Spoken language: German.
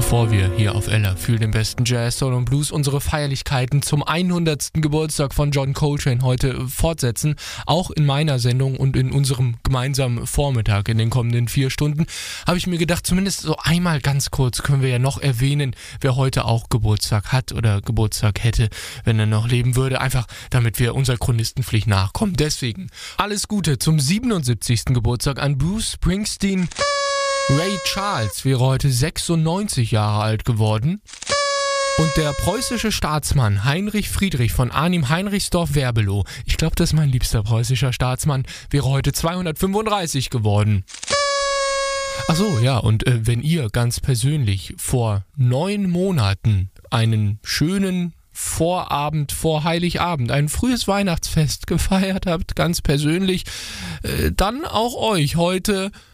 Bevor wir hier auf Ella für den besten Jazz, Soul und Blues unsere Feierlichkeiten zum 100. Geburtstag von John Coltrane heute fortsetzen, auch in meiner Sendung und in unserem gemeinsamen Vormittag in den kommenden 4 Stunden, habe ich mir gedacht, zumindest so einmal ganz kurz können wir ja noch erwähnen, wer heute auch Geburtstag hat oder Geburtstag hätte, wenn er noch leben würde, einfach damit wir unserer Chronistenpflicht nachkommen. Deswegen alles Gute zum 77. Geburtstag an Bruce Springsteen. Ray Charles wäre heute 96 Jahre alt geworden. Und der preußische Staatsmann Heinrich Friedrich von Arnim-Heinrichsdorf-Werbelow, ich glaube, das ist mein liebster preußischer Staatsmann, wäre heute 235 geworden. Achso, ja, und wenn ihr ganz persönlich vor 9 Monaten einen schönen Vorabend vor Heiligabend, ein frühes Weihnachtsfest gefeiert habt, ganz persönlich, dann auch euch heute